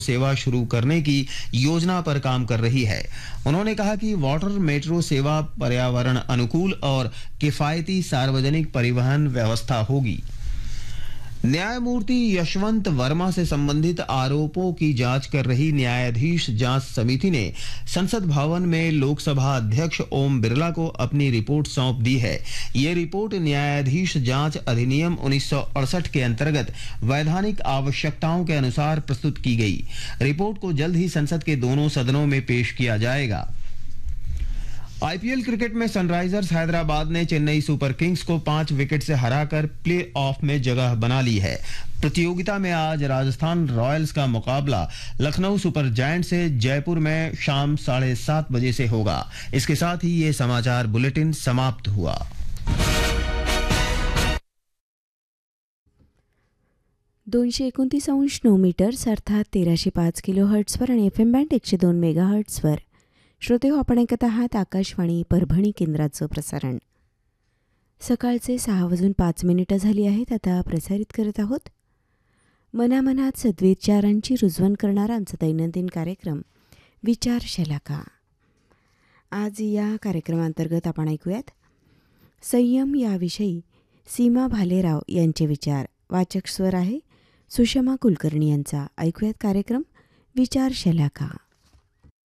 सेवा शुरू करने की योजना पर काम कर रही है। उन्होंने कहा कि वाटर मेट्रो सेवा पर्यावरण अनुकूल और किफायती सार्वजनिक परिवहन व्यवस्था होगी। न्यायमूर्ति यशवंत वर्मा से संबंधित आरोपों की जांच कर रही न्यायाधीश जांच समिति ने संसद भवन में लोकसभा अध्यक्ष ओम बिरला को अपनी रिपोर्ट सौंप दी है। ये रिपोर्ट न्यायाधीश जांच अधिनियम 1968 के अंतर्गत वैधानिक आवश्यकताओं के अनुसार प्रस्तुत की गई। रिपोर्ट को जल्द ही संसद के दोनों सदनों में पेश किया जाएगा। आईपीएल क्रिकेट में सनराइजर्स हैदराबाद ने चेन्नई सुपर किंग्स को 5 विकेट से हराकर प्ले ऑफ में जगह बना ली है। प्रतियोगिता में आज राजस्थान रॉयल्स का मुकाबला लखनऊ सुपर जायंट से जयपुर में शाम 7:30 बजे से होगा। इसके साथ ही ये समाचार बुलेटिन समाप्त हुआ। 229.9 मीटर्स अर्थात 1305 किलोहर्ट्जवर आणि FM बँड 102 मेगाहर्ट्जवर श्रोते हो, आपण ऐकत आहात आकाशवाणी परभणी केंद्राचं प्रसारण। सकाळचे 6:05 झाली आहेत। आता प्रसारित करत आहोत मनामनात सद्विचारांची रुजवण करणारा आमचा दैनंदिन कार्यक्रम विचार शलाका। आज या कार्यक्रमांतर्गत आपण ऐकूयात संयम याविषयी सीमा भालेराव यांचे विचार। वाचक स्वर आहे सुषमा कुलकर्णी यांचा। ऐकूयात कार्यक्रम विचार शलाका।